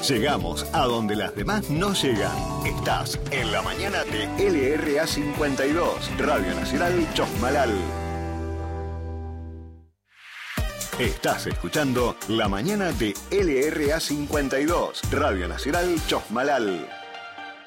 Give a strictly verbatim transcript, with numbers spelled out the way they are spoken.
Llegamos a donde las demás no llegan. Estás en la mañana de L R A cincuenta y dos, Radio Nacional Chosmalal. Estás escuchando la mañana de L R A cincuenta y dos, Radio Nacional Chosmalal.